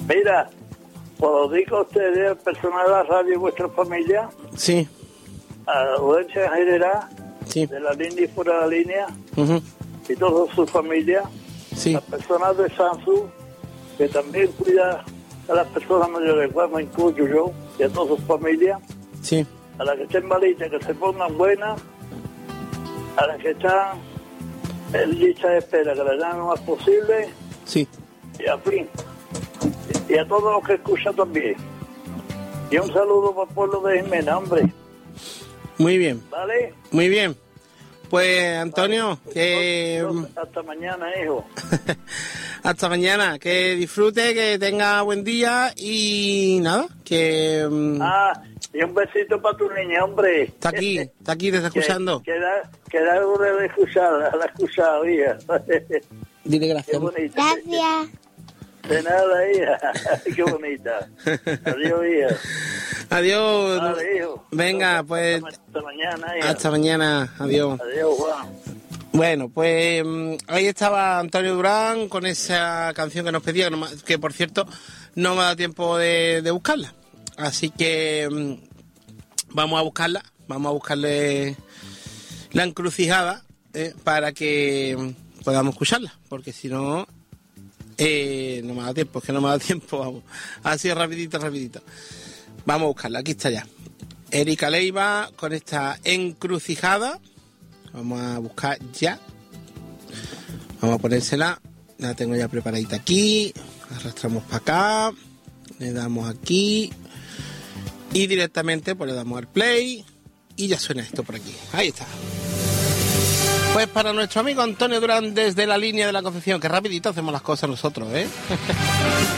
Mira, os digo a ustedes, al personal de la radio y vuestra familia, Sí, a la audiencia en general, sí. de la línea y fuera de la línea, Ujú. y toda su familia, Sí, las personas de Samsung, que también cuida a las personas mayores, bueno, me incluyo yo, y a toda su familia, sí. a las que estén malitas, que se pongan buenas, a las que están en lista de espera, que las llamen lo más posible, Sí. y a fin, y a todos los que escuchan también. Y un saludo para el pueblo de Jimena, hombre, Muy bien, ¿vale? muy bien. Pues, Antonio, que... Hasta mañana, hijo. Hasta mañana, que disfrute, que tenga buen día y nada, que Y un besito para tu niña, hombre. está aquí, te está escuchando. Que da hora de escucharla, la he escuchado, hija. Dile Qué gracias. bonita. Gracias. De nada, hija. Qué bonita. Adiós, hija. Adiós. Vale, hijo. Venga, pues Hasta mañana, hija. hasta mañana. Adiós. Adiós, Juan. Bueno, pues ahí estaba Antonio Durán con esa canción que nos pedía, que por cierto no me ha dado tiempo de buscarla. Así que vamos a buscarla, vamos a buscarle la encrucijada para que podamos escucharla, porque si no, no me da tiempo, es que no me da tiempo, vamos. Así rapidito. Vamos a buscarla, aquí está ya. Erika Leiva con esta encrucijada. Vamos a buscar ya. Vamos a ponérsela. La tengo ya preparadita aquí. Arrastramos para acá. Le damos aquí. Y directamente pues le damos al play. Y ya suena esto por aquí. Ahí está. Pues para nuestro amigo Antonio Durán desde la línea de la Concepción. Que rapidito hacemos las cosas nosotros, ¿eh?